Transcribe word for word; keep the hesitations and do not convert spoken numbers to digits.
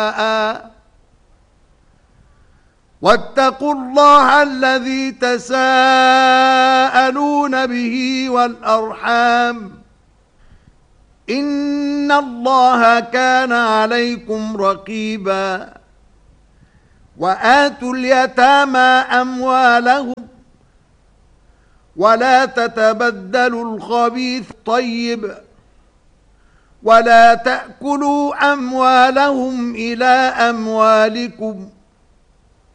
واتقوا الله الذي تساءلون به والأرحام إن الله كان عليكم رقيبا وآتوا اليتامى أموالهم ولا تتبدلوا الخبيث طيب ولا تأكلوا أموالهم إلى أموالكم